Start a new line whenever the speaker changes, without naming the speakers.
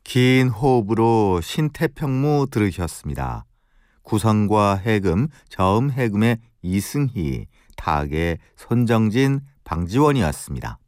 긴 호흡으로 신태평무 들으셨습니다. 구성과 해금, 저음 해금의 이승희, 타악의 손정진, 방지원이었습니다.